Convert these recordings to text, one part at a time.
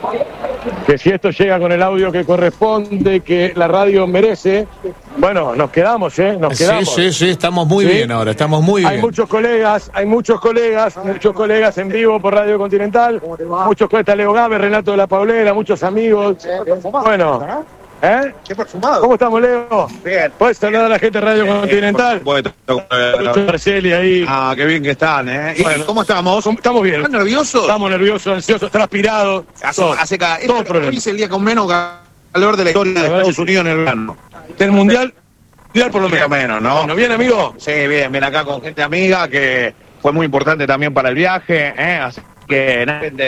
que si esto llega con el audio que corresponde, que la radio merece, bueno, nos quedamos, nos quedamos. Sí, estamos muy bien ahora, estamos muy bien. Hay muchos colegas en vivo por Radio Continental, muchos colegas, está Leo Gávez, Renato de la Paulera, muchos amigos. Bueno, Qué perfumado. ¿Cómo estamos, Leo? Bien. ¿Puedes saludar a la gente de Radio Continental? Mucho Marceli ahí. Ah, qué bien que están, Bueno, ¿cómo estamos? Estamos bien. ¿Están nerviosos? Estamos nerviosos, ansiosos, transpirados. Hoy es el día con menos calor de la historia de Estados Unidos en el verano. Del Mundial por lo menos. ¿no? Bueno, ¿bien, amigo? Sí, bien acá con gente amiga que fue muy importante también para el viaje, así que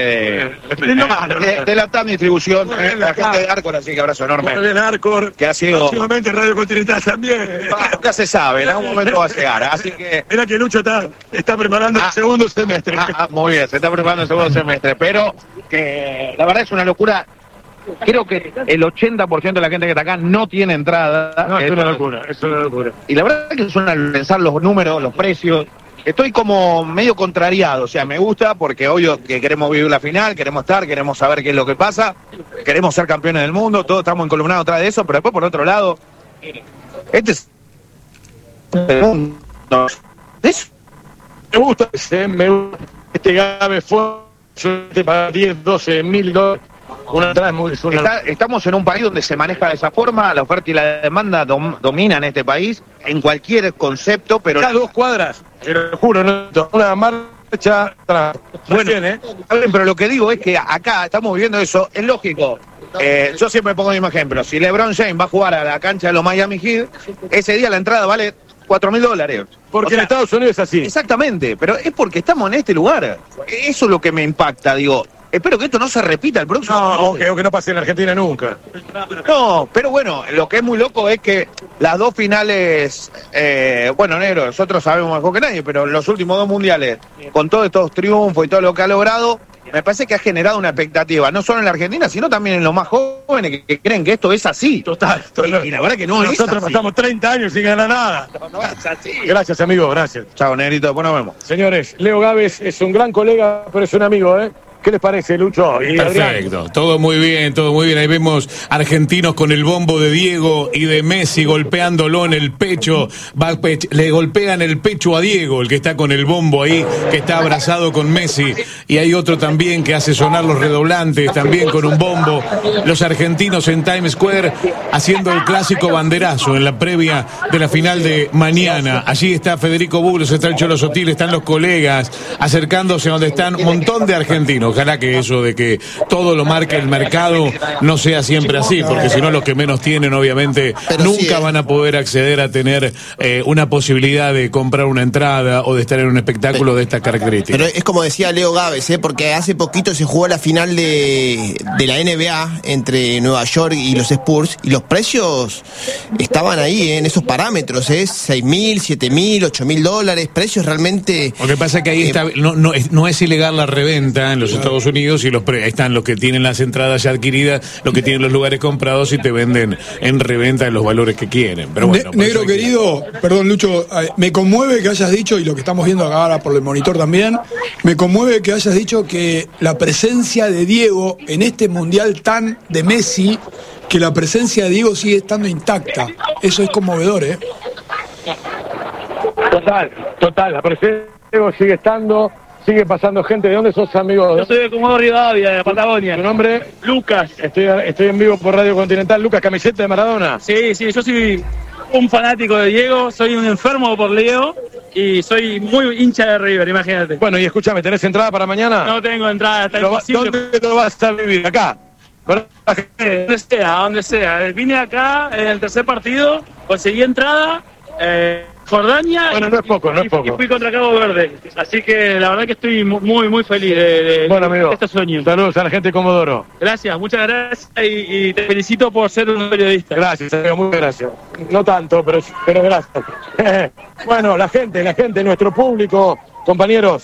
de la TAM Distribución, la gente de Arcor, así que abrazo enorme. Muy bien, Arcor. Que ha sido... Próximamente Radio Continental también. Ya se sabe, en algún momento va a llegar, así que... Mira que Lucho está preparando el segundo semestre. Muy bien, se está preparando el segundo semestre, pero que la verdad es una locura. Creo que el 80% de la gente que está acá no tiene entrada. No, es una locura. Y la verdad es que suena al pensar los números, los precios. Estoy como medio contrariado, o sea, me gusta porque obvio que queremos vivir la final, queremos estar, queremos saber qué es lo que pasa, queremos ser campeones del mundo, todos estamos encolumnados atrás de eso, pero después por otro lado, este es el mundo. Me gusta este Gabe fue para 10, 12 mil dólares. Una entrada es una... Estamos en un país donde se maneja de esa forma, la oferta y la demanda dominan este país en cualquier concepto, pero... Cada 2 cuadras, te lo juro, ¿no? Una marcha... Bueno, pero lo que digo es que acá estamos viendo eso, es lógico. Yo siempre pongo el mismo ejemplo, si LeBron James va a jugar a la cancha de los Miami Heat, ese día la entrada vale $4.000. Porque en Estados Unidos es así. Exactamente, pero es porque estamos en este lugar. Eso es lo que me impacta, digo... Espero que esto no se repita el próximo. No, o que no pase en Argentina nunca. No, pero bueno, lo que es muy loco es que las 2 finales, bueno, negro, nosotros sabemos mejor que nadie, pero los últimos 2 mundiales, con todos estos triunfos y todo lo que ha logrado, me parece que ha generado una expectativa, no solo en la Argentina, sino también en los más jóvenes que creen que esto es así. Total. Y la verdad que no es así. Nosotros pasamos 30 años sin ganar nada. No es así. Gracias, amigo, gracias. Chao, negrito, después nos vemos. Señores, Leo Gávez es un gran colega, pero es un amigo, ¿Qué les parece, Lucho? Perfecto, todo muy bien. Ahí vemos argentinos con el bombo de Diego y de Messi golpeándolo en el pecho. Le golpean el pecho a Diego, el que está con el bombo ahí, que está abrazado con Messi. Y hay otro también que hace sonar los redoblantes, también con un bombo. Los argentinos en Times Square haciendo el clásico banderazo en la previa de la final de mañana. Allí está Federico Bulos, está el Cholo Sotil, están los colegas acercándose a donde están un montón de argentinos. Ojalá que eso de que todo lo marque el mercado no sea siempre así, porque si no los que menos tienen obviamente pero nunca van a poder acceder a tener una posibilidad de comprar una entrada o de estar en un espectáculo de estas características. Pero es como decía Leo Gávez, porque hace poquito se jugó la final de la NBA entre Nueva York y los Spurs y los precios estaban ahí en esos parámetros, $6.000, $7.000, $8.000, precios realmente... Lo que pasa es que ahí está, no es ilegal la reventa en los Estados Unidos y ahí están los que tienen las entradas ya adquiridas, los que tienen los lugares comprados y te venden en reventa en los valores que quieren. Pero bueno, negro querido, perdón Lucho, me conmueve que hayas dicho, y lo que estamos viendo acá ahora por el monitor también, me conmueve que hayas dicho que la presencia de Diego en este mundial tan de Messi, que la presencia de Diego sigue estando intacta. Eso es conmovedor, Total, la presencia de Diego sigue estando... Sigue pasando gente. ¿De dónde sos, amigo? Yo soy de Comodoro Rivadavia, de Patagonia. ¿Tu nombre? Lucas. Estoy en vivo por Radio Continental. Lucas, camiseta de Maradona. Sí, yo soy un fanático de Diego, soy un enfermo por Leo y soy muy hincha de River, imagínate. Bueno, y escúchame, ¿tenés entrada para mañana? No tengo entrada, está imposible. ¿Dónde lo vas a vivir? ¿Acá? Donde sea. Vine acá en el tercer partido, conseguí entrada... Jordania. Bueno, no es poco. Y fui contra Cabo Verde. Así que la verdad que estoy muy feliz de este sueño. Saludos a la gente de Comodoro. Gracias, muchas gracias y te felicito por ser un periodista. Gracias, amigo, muchas gracias. No tanto, pero gracias. Bueno, la gente, nuestro público, compañeros.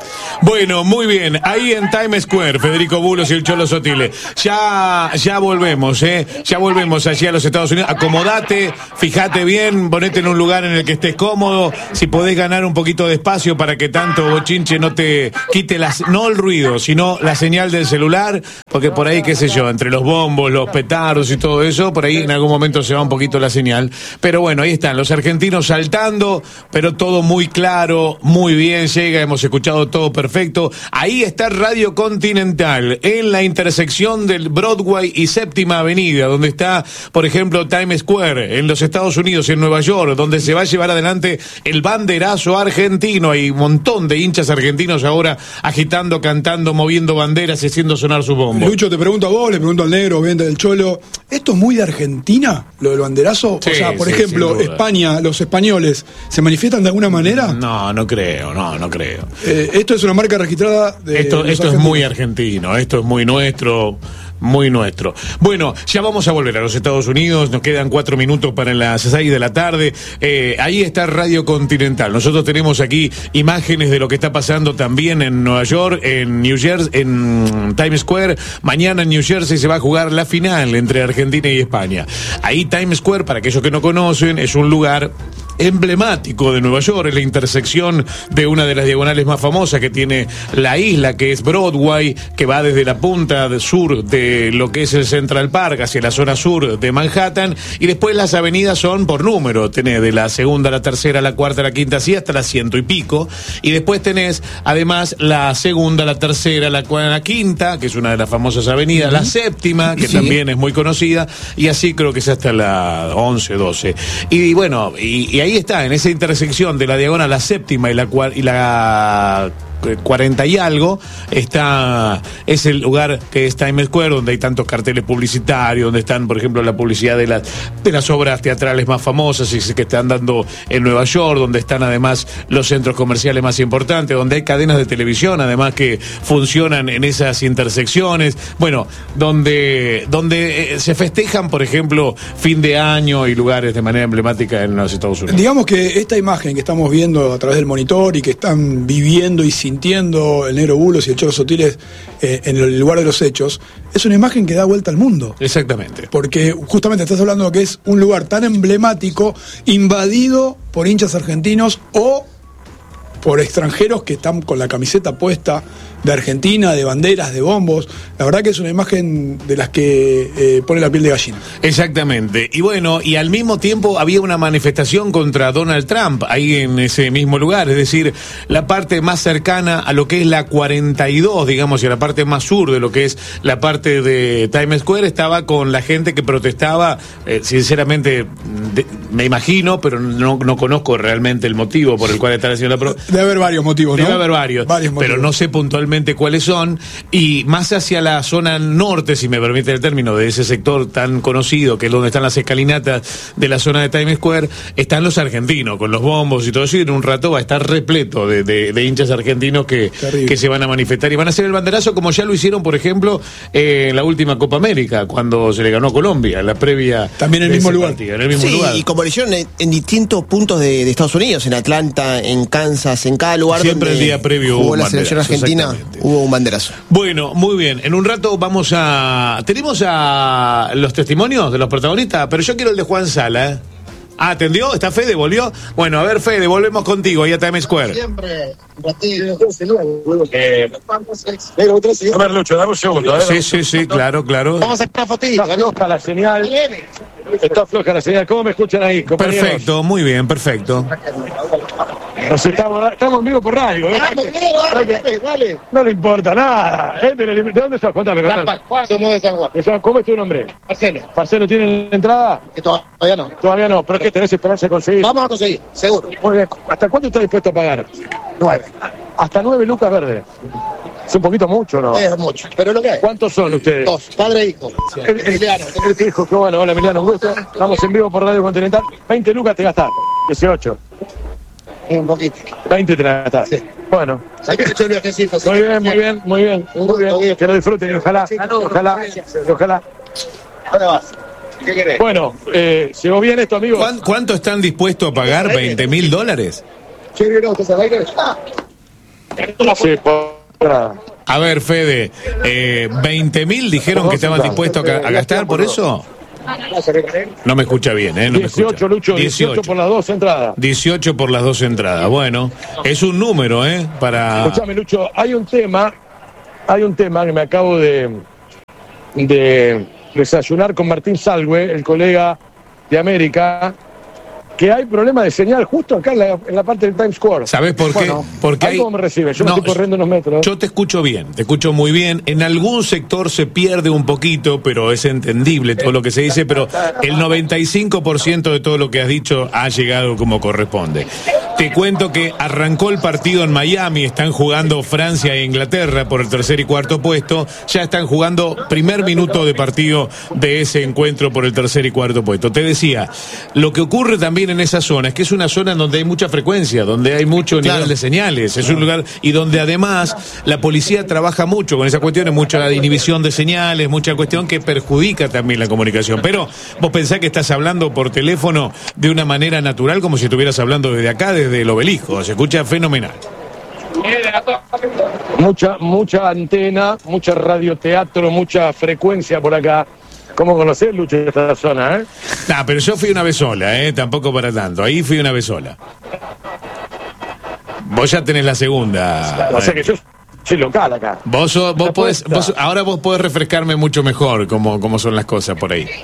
Bueno, muy bien. Ahí en Times Square, Federico Bulos y el Cholo Sotile. Ya volvemos, Ya volvemos allí a los Estados Unidos. Acomodate, fíjate bien, ponete en un lugar en el que estés cómodo. Si podés ganar un poquito de espacio para que tanto bochinche no te quite no el ruido, sino la señal del celular, porque por ahí, qué sé yo, entre los bombos, los petardos y todo eso, por ahí en algún momento se va un poquito la señal. Pero bueno, ahí están los argentinos saltando, pero todo muy claro, muy bien, llega, hemos escuchado todo perfecto. Ahí está Radio Continental, en la intersección del Broadway y Séptima Avenida, donde está, por ejemplo, Times Square, en los Estados Unidos, en Nueva York, donde se va a llevar adelante el banderazo argentino. Hay un montón de hinchas argentinos ahora agitando, cantando, moviendo banderas y haciendo sonar su bombo. Lucho, te pregunto a vos, le pregunto al negro, bien del Cholo. ¿Esto es muy de Argentina, lo del banderazo? Sí, o sea, por sí, ejemplo, España, los españoles, ¿se manifiestan de alguna manera? No creo. Esto es una marca registrada de... Esto es muy argentino, esto es muy nuestro. Muy nuestro. Bueno, ya vamos a volver a los Estados Unidos, nos quedan 4 minutos para las 6 de la tarde. Ahí está Radio Continental. Nosotros tenemos aquí imágenes de lo que está pasando también en Nueva York, en New Jersey, en Times Square. Mañana en New Jersey se va a jugar la final entre Argentina y España. Ahí Times Square, para aquellos que no conocen, es un lugar emblemático de Nueva York, es la intersección de una de las diagonales más famosas que tiene la isla, que es Broadway, que va desde la punta sur de lo que es el Central Park hacia la zona sur de Manhattan, y después las avenidas son por número, tenés de la segunda a la tercera, a la cuarta, a la quinta, así hasta las 100 y pico, y después tenés además la segunda, la tercera, la quinta, que es una de las famosas avenidas, la séptima, que también es muy conocida, y así creo que es hasta la 11, 12, y bueno, y ahí está, en esa intersección de la diagonal, la séptima y la 40 y algo, es el lugar que es Times Square, donde hay tantos carteles publicitarios, donde están, por ejemplo, la publicidad de las obras teatrales más famosas y que están dando en Nueva York, donde están además los centros comerciales más importantes, donde hay cadenas de televisión, además, que funcionan en esas intersecciones, bueno, donde se festejan, por ejemplo, fin de año y lugares de manera emblemática en los Estados Unidos. Digamos que esta imagen que estamos viendo a través del monitor y que están viviendo y sintiendo el negro Bulos y el Cholo Sotiles en el lugar de los hechos, es una imagen que da vuelta al mundo. Exactamente. Porque justamente estás hablando de que es un lugar tan emblemático, invadido por hinchas argentinos o por extranjeros que están con la camiseta puesta de Argentina, de banderas, de bombos. La verdad que es una imagen de las que pone la piel de gallina. Exactamente. Y bueno, y al mismo tiempo había una manifestación contra Donald Trump ahí en ese mismo lugar, es decir, la parte más cercana a lo que es la 42, digamos, y a la parte más sur de lo que es la parte de Times Square, estaba con la gente que protestaba, sinceramente, me imagino, pero no conozco realmente el motivo por el cual están haciendo la protesta. Debe haber varios motivos, ¿no? Debe haber varios motivos, pero no sé puntualmente cuáles son, y más hacia la zona norte, si me permite el término, de ese sector tan conocido, que es donde están las escalinatas de la zona de Times Square, están los argentinos, con los bombos y todo eso, y en un rato va a estar repleto de hinchas argentinos que se van a manifestar y van a hacer el banderazo, como ya lo hicieron, por ejemplo, en la última Copa América, cuando se le ganó a Colombia, la previa. También en el mismo lugar. Partido, en el mismo lugar. Y como lo hicieron en distintos puntos de Estados Unidos, en Atlanta, en Kansas, en cada lugar siempre donde el día previo jugó la selección argentina, hubo un banderazo. Bueno, muy bien. En un rato tenemos a los testimonios de los protagonistas, pero yo quiero el de Juan Sala, ¿eh? Ah, ¿atendió? ¿Está Fede? ¿Volvió? Bueno, a ver, Fede, volvemos contigo ahí a Times Square. Siempre. A ver, Lucho, dame un segundo. Sí, claro. Vamos a hacer una fotito. Está floja la señal. Está floja la señal. ¿Cómo me escuchan ahí, compañeros? Perfecto, muy bien, perfecto. Estamos en vivo por radio. Dale. No le importa nada. ¿De dónde sos? Contame. Somos de San Juan. ¿Cómo es tu nombre? Marcelo. ¿Marcelo tiene la entrada? Que todavía no. Todavía no. ¿Pero qué tenés esperanza de conseguir? Vamos a conseguir, seguro. Muy bien. ¿Hasta cuánto estás dispuesto a pagar? 9. Hasta 9 lucas verdes. Es un poquito mucho, ¿no? Es mucho, pero es lo que hay. ¿Cuántos son ustedes? 2, padre e hijo. Emiliano. El hijo, qué bueno. Hola, Emiliano, un gusto. Estamos en vivo por Radio Continental. 20 lucas te gastaste. 18. Un poquito. 20 te la gastaste. Sí. Bueno. Hay que hacer el viajecito. Muy bien. Que lo disfruten y ojalá. Ahora vas. ¿Qué querés? Bueno, llegó bien esto, amigos. ¿Cuánto están dispuestos a pagar? ¿$20,000? ¿Qué viene usted al aire? Sí, por entrada. A ver, Fede, 20.000 dijeron que estaban dispuestos a gastar por eso. No me escucha bien, ¿eh? No 18, Lucho, 18 por las 2 entradas. 18 por las 2 entradas. Bueno, es un número, ¿eh? Para... Escuchame, Lucho, hay un tema que me acabo de desayunar con Martín Salgue, el colega de América, que hay problema de señal justo acá en la parte del Times Square. ¿Sabés por qué? Bueno, Porque ¿cómo me recibe? Yo me estoy corriendo unos metros. Yo te escucho bien, te escucho muy bien. En algún sector se pierde un poquito, pero es entendible todo lo que se dice, pero el 95% de todo lo que has dicho ha llegado como corresponde. Te cuento que arrancó el partido en Miami, están jugando Francia e Inglaterra por el tercer y cuarto puesto, ya están jugando primer minuto de partido de ese encuentro por el tercer y cuarto puesto. Te decía, lo que ocurre también en esa zona es que es una zona en donde hay mucha frecuencia, donde hay mucho nivel de señales, es un lugar y donde además la policía trabaja mucho con esa cuestión, mucha inhibición de señales, mucha cuestión que perjudica también la comunicación. Pero vos pensás que estás hablando por teléfono de una manera natural, como si estuvieras hablando desde acá, desde el Obelisco, se escucha fenomenal. Mucha antena, mucha radioteatro, mucha frecuencia por acá. ¿Cómo conocés, Lucho, esta zona, Nah, pero yo fui una vez sola, tampoco para tanto. Ahí fui una vez sola. Vos ya tenés la segunda. O sea que yo soy local acá. Ahora vos podés refrescarme mucho mejor cómo son las cosas por ahí.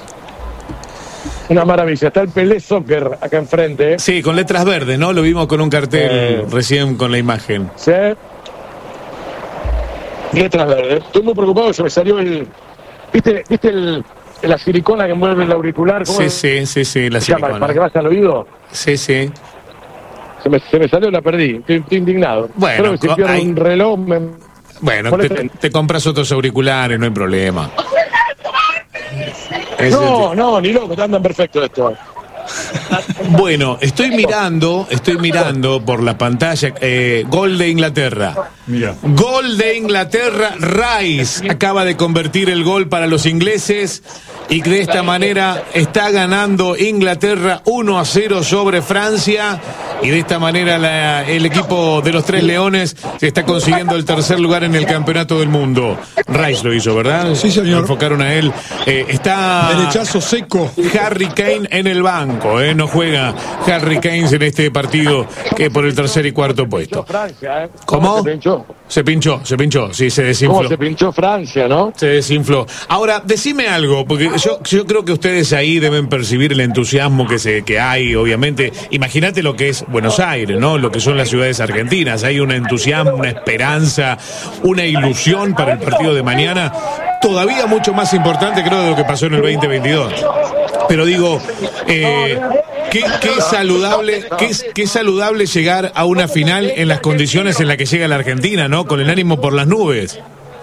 Una maravilla. Está el Pelé Soccer acá enfrente. Sí, con letras verdes, ¿no? Lo vimos con un cartel recién con la imagen. Sí. Letras verdes. Estoy muy preocupado que se me salió el... ¿Viste la silicona que envuelve el auricular? Sí, la silicona. ¿Para que vaya al oído? Sí. Se me salió, la perdí. Estoy indignado. Bueno, creo que si pierdo un reloj Bueno, te compras otros auriculares, no hay problema. No, ni loco, andan perfecto esto. Bueno, estoy mirando por la pantalla, gol de Inglaterra. Mira. Gol de Inglaterra, Rice acaba de convertir el gol para los ingleses y de esta manera está ganando Inglaterra 1-0 sobre Francia y de esta manera el equipo de los Tres Leones se está consiguiendo el tercer lugar en el campeonato del mundo. Rice lo hizo, ¿verdad? Sí, señor. Enfocaron a él. Está derechazo seco. Harry Kane en el banco, no juega Harry Kane en este partido que por el tercer y cuarto puesto. Francia, ¿Cómo? Se pinchó, sí, se desinfló. ¿Cómo se pinchó Francia, no? Se desinfló. Ahora, decime algo, porque yo creo que ustedes ahí deben percibir el entusiasmo que hay, obviamente. Imagínate lo que es Buenos Aires, ¿no? Lo que son las ciudades argentinas. Hay un entusiasmo, una esperanza, una ilusión para el partido de mañana, todavía mucho más importante, creo, de lo que pasó en el 2022. Pero digo, qué saludable llegar a una final en las condiciones en las que llega la Argentina, ¿no? Con el ánimo por las nubes.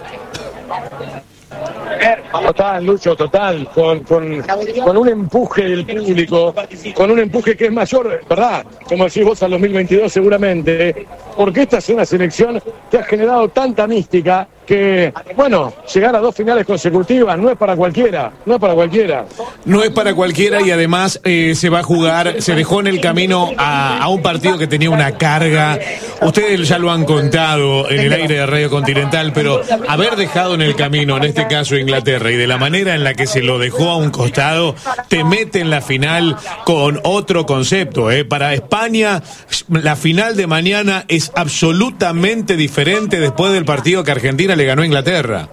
Total, Lucho, total, con un empuje del público, con un empuje que es mayor, ¿verdad? Como decís vos, al 2022 seguramente, porque esta es una selección que ha generado tanta mística que, bueno, llegar a 2 finales consecutivas no es para cualquiera. No es para cualquiera y además se va a jugar, se dejó en el camino a un partido que tenía una carga. Ustedes ya lo han contado en el aire de Radio Continental, pero haber dejado en el camino, en este caso Inglaterra, y de la manera en la que se lo dejó a un costado, te mete en la final con otro concepto. Para España, la final de mañana es absolutamente diferente después del partido que Argentina le ganó a Inglaterra.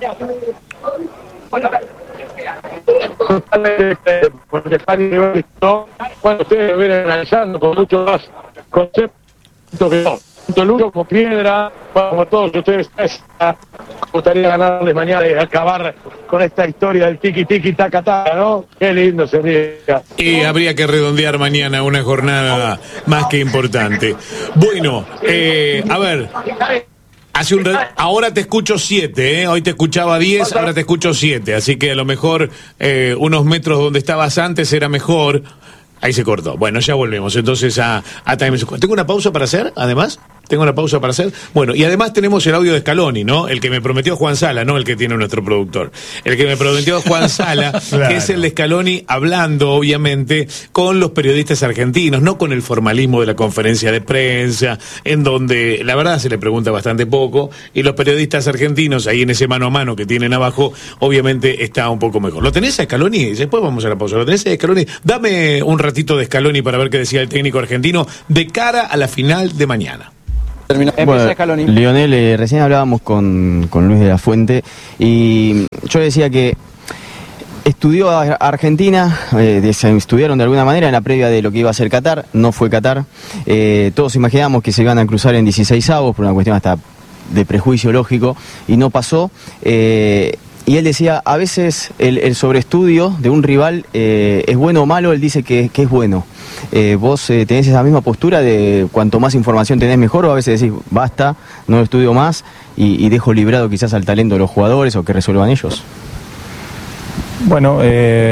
Porque España, bueno, ustedes lo vienen analizando con mucho más conceptos que no. Tanto Lucho como Piedra, como todos ustedes, me gustaría ganarles mañana y acabar con esta historia del tiki taca taca, ¿no? Qué lindo sería. Y habría que redondear mañana una jornada más que importante. Bueno, a ver. Ahora te escucho 7, hoy te escuchaba 10, ahora te escucho 7, así que a lo mejor unos metros donde estabas antes era mejor. Ahí se cortó. Bueno, ya volvemos entonces a Times Square. ¿Tengo una pausa para hacer, además? ¿Tengo una pausa para hacer? Bueno, y además tenemos el audio de Scaloni, ¿no? El que me prometió Juan Sala, no el que tiene nuestro productor. El que me prometió Juan Sala, claro, que es el de Scaloni hablando, obviamente, con los periodistas argentinos, no con el formalismo de la conferencia de prensa, en donde la verdad se le pregunta bastante poco, y los periodistas argentinos, ahí en ese mano a mano que tienen abajo, obviamente está un poco mejor. ¿Lo tenés a Scaloni? Después vamos a la pausa. ¿Lo tenés a Scaloni? Dame un ratito de Scaloni para ver qué decía el técnico argentino de cara a la final de mañana. Bueno, Lionel, recién hablábamos con Luis de la Fuente y yo le decía que estudió a Argentina, estudiaron de alguna manera en la previa de lo que iba a ser Qatar, no fue Qatar, todos imaginábamos que se iban a cruzar en 16avos por una cuestión hasta de prejuicio lógico y no pasó. Y él decía, a veces el sobreestudio de un rival es bueno o malo, él dice que es bueno. ¿Vos tenés esa misma postura de cuanto más información tenés mejor, o a veces decís, basta, no estudio más y dejo librado quizás al talento de los jugadores o que resuelvan ellos? Bueno,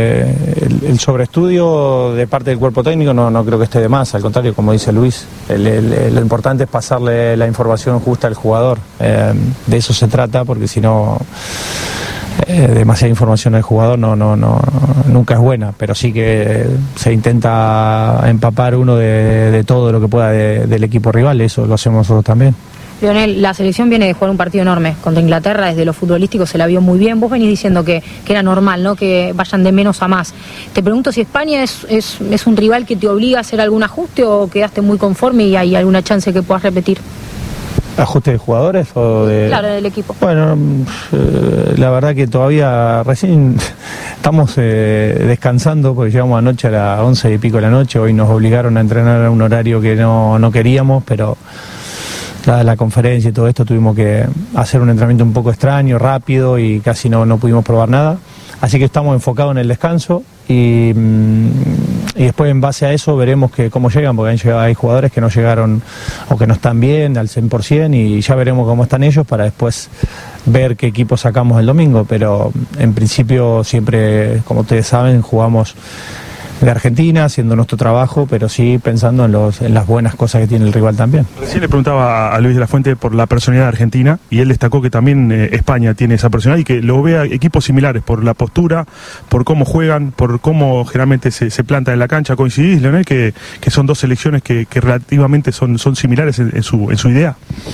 el sobreestudio de parte del cuerpo técnico no creo que esté de más, al contrario, como dice Luis, lo importante es pasarle la información justa al jugador. De eso se trata, porque si no... demasiada información al jugador nunca es buena, pero sí que se intenta empapar uno de todo lo que pueda del equipo rival, eso lo hacemos nosotros también. Lionel, la selección viene de jugar un partido enorme contra Inglaterra, desde lo futbolístico se la vio muy bien, vos venís diciendo que era normal, ¿no?, que vayan de menos a más. Te pregunto si España es un rival que te obliga a hacer algún ajuste o quedaste muy conforme y hay alguna chance que puedas repetir. ¿Ajuste de jugadores o de...? Claro, del equipo. Bueno, la verdad que todavía recién estamos descansando porque llegamos anoche a las 11 y pico de la noche. Hoy nos obligaron a entrenar a un horario que no queríamos, pero dada la conferencia y todo esto tuvimos que hacer un entrenamiento un poco extraño, rápido y casi no pudimos probar nada. Así que estamos enfocados en el descanso y después en base a eso veremos cómo llegan, porque hay jugadores que no llegaron o que no están bien al 100% y ya veremos cómo están ellos para después ver qué equipo sacamos el domingo, pero en principio siempre, como ustedes saben, jugamos de Argentina, haciendo nuestro trabajo, pero sí pensando en las buenas cosas que tiene el rival también. Recién le preguntaba a Luis de la Fuente por la personalidad de Argentina y él destacó que también España tiene esa personalidad y que lo ve a equipos similares por la postura, por cómo juegan, por cómo generalmente se planta en la cancha. ¿Coincidís, Leonel, que son dos selecciones que relativamente son similares en su idea?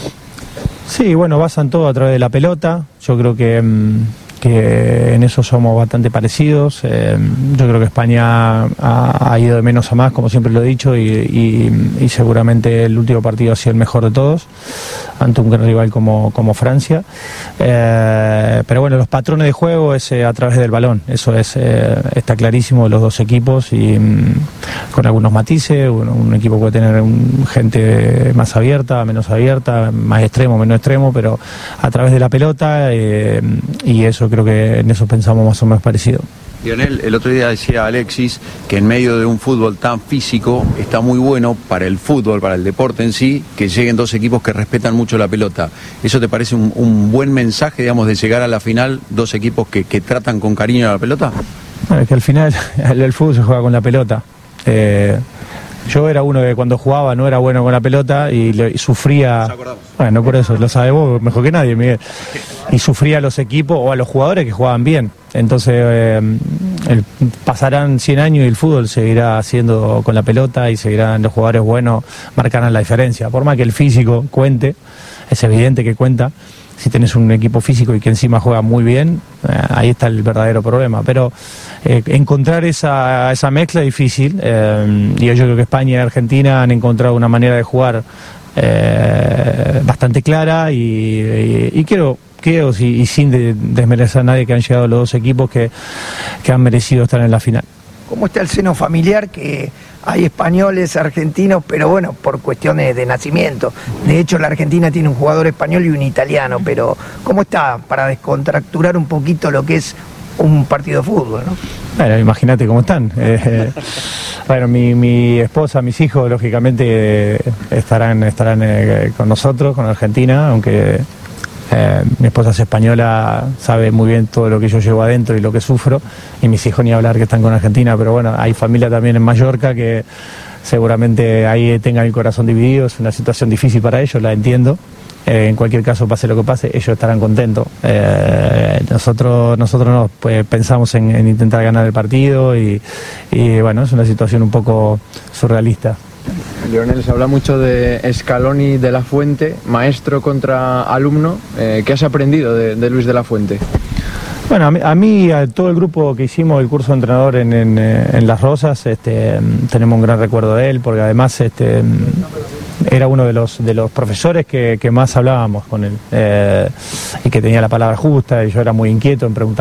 Sí, bueno, basan todo a través de la pelota. Yo creo que en eso somos bastante parecidos. Yo creo que España ha ido de menos a más, como siempre lo he dicho, y seguramente el último partido ha sido el mejor de todos, ante un gran rival como Francia. Pero bueno, los patrones de juego es a través del balón, eso está clarísimo de los dos equipos, y con algunos matices. Un equipo puede tener gente más abierta, menos abierta, más extremo, menos extremo, pero a través de la pelota, y eso creo que en eso pensamos más o menos parecido. Lionel, el otro día decía Alexis que en medio de un fútbol tan físico está muy bueno para el fútbol, para el deporte en sí, que lleguen dos equipos que respetan mucho la pelota. ¿Eso te parece un buen mensaje, digamos, de llegar a la final, dos equipos que tratan con cariño a la pelota? Bueno, es que al final el fútbol se juega con la pelota. Yo era uno que cuando jugaba no era bueno con la pelota y sufría. Bueno, por eso, lo sabes vos mejor que nadie, Miguel. Y sufría a los equipos o a los jugadores que jugaban bien. Entonces, pasarán 100 años y el fútbol seguirá haciendo con la pelota y seguirán los jugadores buenos, marcarán la diferencia. Por más que el físico cuente, es evidente que cuenta. Si tenés un equipo físico y que encima juega muy bien, ahí está el verdadero problema. Pero encontrar esa mezcla es difícil, y yo creo que España y Argentina han encontrado una manera de jugar bastante clara, y creo y sin desmerecer a nadie, que han llegado los dos equipos que han merecido estar en la final. ¿Cómo está el seno familiar? Que hay españoles, argentinos, pero bueno, por cuestiones de nacimiento. De hecho, la Argentina tiene un jugador español y un italiano, pero ¿cómo está para descontracturar un poquito lo que es un partido de fútbol, ¿no? Bueno, imagínate cómo están. Bueno, mi esposa, mis hijos, lógicamente estarán con nosotros, con Argentina, aunque mi esposa es española, sabe muy bien todo lo que yo llevo adentro y lo que sufro, y mis hijos ni hablar que están con Argentina, pero bueno, hay familia también en Mallorca que seguramente ahí tengan el corazón dividido, es una situación difícil para ellos, la entiendo. En cualquier caso, pase lo que pase, ellos estarán contentos. Nosotros pues, pensamos en intentar ganar el partido y bueno, es una situación un poco surrealista. Lionel, se habla mucho de Scaloni de la Fuente, maestro contra alumno. ¿Qué has aprendido de Luis de la Fuente? Bueno, a todo el grupo que hicimos el curso de entrenador en Las Rosas, tenemos un gran recuerdo de él, porque además era uno de los profesores que más hablábamos con él, y que tenía la palabra justa, y yo era muy inquieto en preguntar